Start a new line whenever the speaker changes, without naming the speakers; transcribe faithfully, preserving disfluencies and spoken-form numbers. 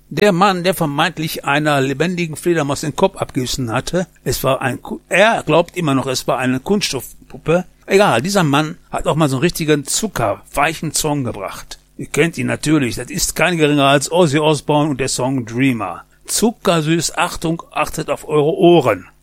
Der Mann, der vermeintlich einer lebendigen Fledermaus den Kopf abgebissen hatte, es war ein, er glaubt immer noch, es war eine Kunststoffpuppe. Egal, dieser Mann hat auch mal so einen richtigen zuckerweichen Song gebracht. Ihr kennt ihn natürlich, das ist kein geringer als Ozzy Osbourne und der Song Dreamer. Zuckersüß, Achtung, achtet auf eure Ohren.